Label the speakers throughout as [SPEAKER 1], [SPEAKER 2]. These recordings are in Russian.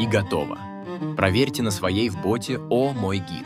[SPEAKER 1] и готово. Проверьте на своей в боте «О, мой гид».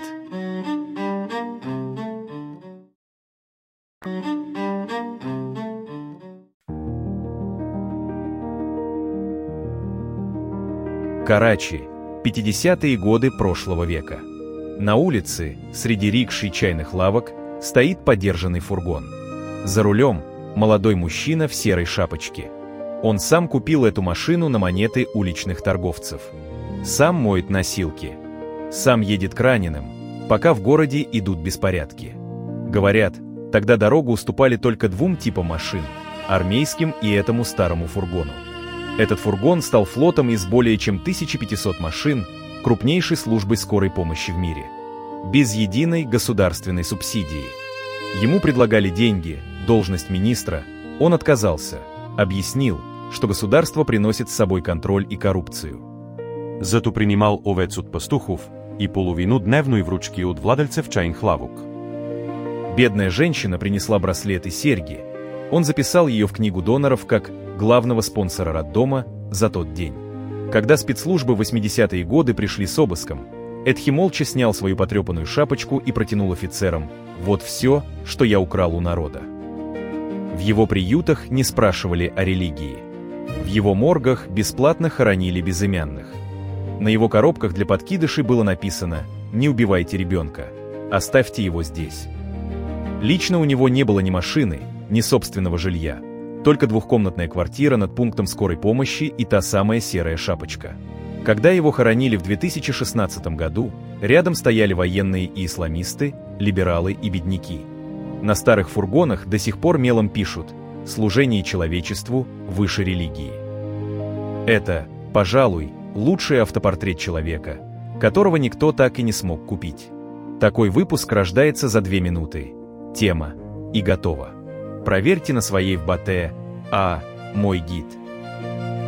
[SPEAKER 2] Карачи. 50-е годы прошлого века. На улице, среди рикш и чайных лавок, стоит подержанный фургон. За рулем молодой мужчина в серой шапочке. Он сам купил эту машину на монеты уличных торговцев. Сам моет носилки. Сам едет к раненым, пока в городе идут беспорядки. Говорят, тогда дорогу уступали только двум типам машин – армейским и этому старому фургону. Этот фургон стал флотом из более чем 1500 машин, крупнейшей службой скорой помощи в мире. Без единой государственной субсидии. Ему предлагали деньги, должность министра. Он отказался, объяснил, что государство приносит с собой контроль и коррупцию.
[SPEAKER 3] Зато принимал овец от пастухов и половину дневной вручки от владельцев чайных лавок.
[SPEAKER 2] Бедная женщина принесла браслет и серьги. Он записал ее в книгу доноров как главного спонсора роддома за тот день. Когда спецслужбы в 80-е годы пришли с обыском, Эдхи молча снял свою потрепанную шапочку и протянул офицерам: «Вот все, что я украл у народа». В его приютах не спрашивали о религии. В его моргах бесплатно хоронили безымянных. На его коробках для подкидышей было написано: «Не убивайте ребенка, оставьте его здесь». Лично у него не было ни машины, ни собственного жилья, только двухкомнатная квартира над пунктом скорой помощи и та самая серая шапочка. Когда его хоронили в 2016 году, рядом стояли военные и исламисты, либералы и бедняки. На старых фургонах до сих пор мелом пишут: «Служение человечеству выше религии». Это, пожалуй, лучший автопортрет человека, которого никто так и не смог купить. Такой выпуск рождается за 2 минуты. Тема и готово. Проверьте на своей в боте «А, мой гид».